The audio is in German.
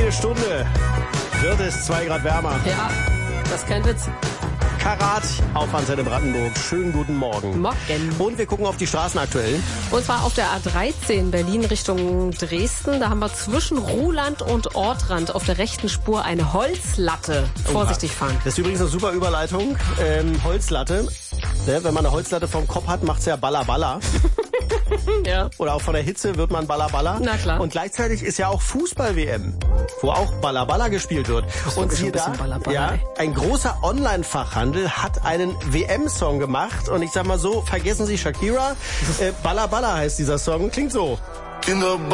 Jede Stunde wird es 2 Grad wärmer. Ja, das ist kein Witz. Karat auf Antenne Brandenburg. Schönen guten Morgen. Morgen. Und wir gucken auf die Straßen aktuell. Und zwar auf der A13 Berlin Richtung Dresden. Da haben wir zwischen Ruhland und Ortrand auf der rechten Spur eine Holzlatte. Vorsichtig fahren. Das ist übrigens eine super Überleitung. Holzlatte. Ja, wenn man eine Holzlatte vom Kopf hat, macht's ja Balla Balla. Ja. Oder auch von der Hitze wird man Balla Balla. Na klar. Und gleichzeitig ist ja auch Fußball-WM, wo auch Balla Balla gespielt wird. Und siehe da, Balla Balla, ja, ey. ein großer Online-Fachhandel hat einen WM-Song gemacht. Und ich sag mal so, vergessen Sie Shakira. Balla Balla heißt dieser Song. Klingt so. In the